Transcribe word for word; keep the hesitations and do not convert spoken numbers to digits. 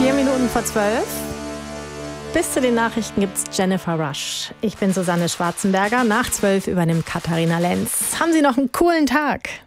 Vier Minuten vor zwölf. Bis zu den Nachrichten gibt's Jennifer Rush. Ich bin Susanne Schwarzenberger. Nach zwölf übernimmt Katharina Lenz. Haben Sie noch einen coolen Tag.